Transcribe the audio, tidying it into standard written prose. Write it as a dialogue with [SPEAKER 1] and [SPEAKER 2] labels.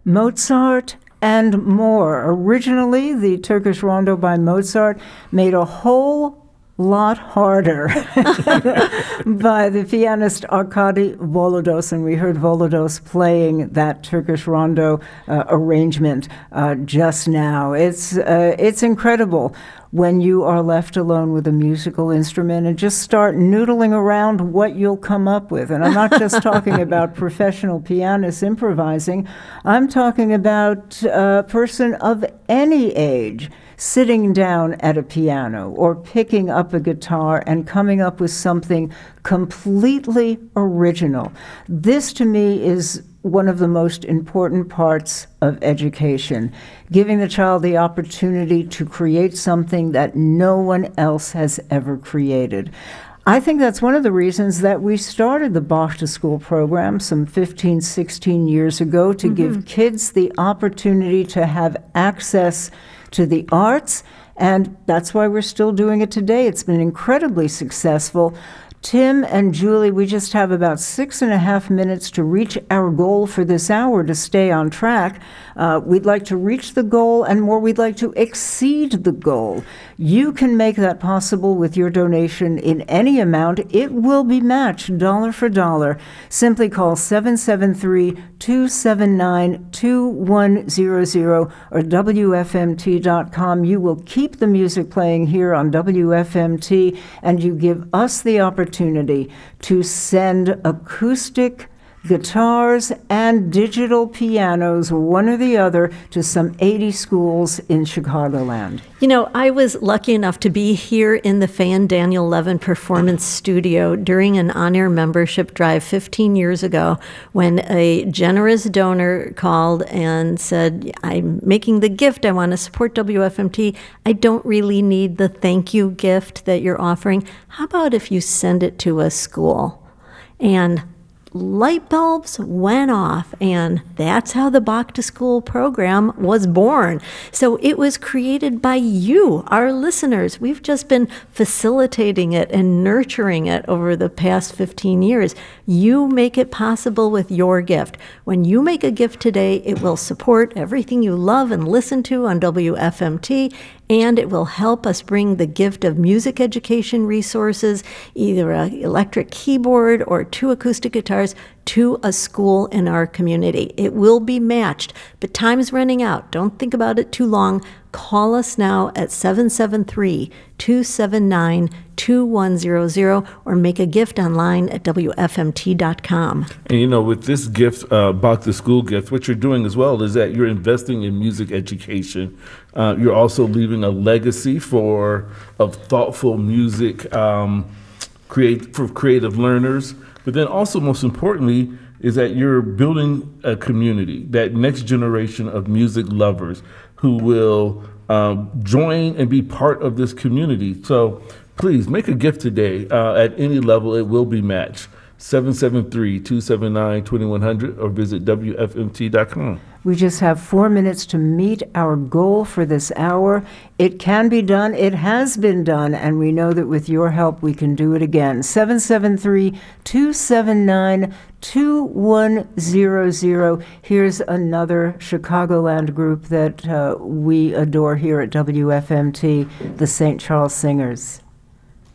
[SPEAKER 1] Mozart, and more. Originally, the Turkish Rondo by Mozart made a whole lot harder by the pianist Arkady Volodos, and we heard Volodos playing that Turkish Rondo arrangement just now. It's incredible when you are left alone with a musical instrument and just start noodling around what you'll come up with. And I'm not just talking about professional pianists improvising. I'm talking about a person of any age sitting down at a piano or picking up a guitar and coming up with something completely original. This, to me, is one of the most important parts of education, giving the child the opportunity to create something that no one else has ever created. I think that's one of the reasons that we started the Bach to School program some 15, 16 years ago, to give kids the opportunity to have access to the arts, and that's why we're still doing it today. It's been incredibly successful. Tim and Julie, we just have about 6.5 minutes to reach our goal for this hour to stay on track. We'd like to reach the goal, and more, we'd like to exceed the goal. You can make that possible with your donation in any amount. It will be matched dollar for dollar. Simply call 773-279-2100 or WFMT.com. You will keep the music playing here on WFMT, and you give us the opportunity to send acoustic guitars and digital pianos, one or the other, to some 80 schools in Chicagoland.
[SPEAKER 2] You know, I was lucky enough to be here in the Fan Daniel Levin Performance Studio during an on-air membership drive 15 years ago, when a generous donor called and said, I'm making the gift, I want to support WFMT. I don't really need the thank you gift that you're offering. How about if you send it to a school? And light bulbs went off, and that's how the Bach to School program was born. So it was created by you, our listeners. We've just been facilitating it and nurturing it over the past 15 years. You make it possible with your gift. When you make a gift today, it will support everything you love and listen to on WFMT, and it will help us bring the gift of music education resources, either an electric keyboard or 2 acoustic guitars, to a school in our community. It will be matched, but time is running out. Don't think about it too long. Call us now at 773-279-2100 or make a gift online at WFMT.com.
[SPEAKER 3] And you know, with this gift, Bach to School gift, what you're doing as well is that you're investing in music education. You're also leaving a legacy of thoughtful music for creative learners. But then also, most importantly, is that you're building a community, that next generation of music lovers who will join and be part of this community. So please make a gift today at any level. It will be matched. 773-279-2100 or visit WFMT.com.
[SPEAKER 1] We just have 4 minutes to meet our goal for this hour. It can be done. It has been done. And we know that with your help, we can do it again. 773-279-2100. Here's another Chicagoland group that we adore here at WFMT, the St. Charles Singers.